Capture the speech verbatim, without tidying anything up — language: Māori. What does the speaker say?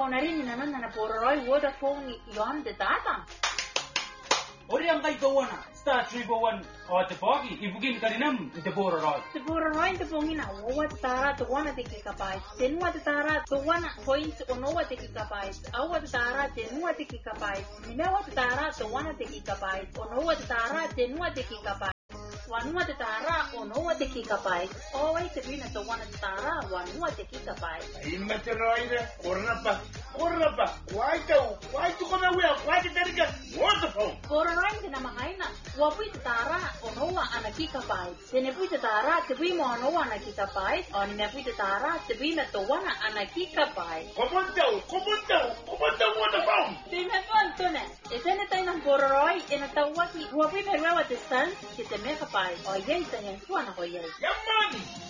narin naman na naporoy Vodafone yon de data. Ori ang kay kawana, star three oh one o te pogi, ibugin ka rinam, te bororoy. Te bororoy te pongina, owa te tara te wana te kikapay. Te nuwa te tara te wana point onowa te kikapay. Awa te tara te nuwa te kikapay. Minawa te tara te wana te kikapay. Onowa te tara te nuwa te kikapay. Wanua te tara onowa te kikapay. Owai te bina te wana te tara wanua te kikapay. Ima te roina, korapa, korapa, kwai tau, kwai tu kona wea, kwai te tarika, Vodafone. Bororoy te namakaina, wapui te tara onowa ana kikapay. Te nepui te tara te bui mo onowa ana kikapay. O ni nepui te tara te bina te wana ana kikapay. Komandau, komandau, komandau Vodafone. Te me tuantune, e tene tai ng bororoy e na tawaki, wapui me rewa te san, ki te mekapay. O yei te nyan tuana ko yei. Yamani.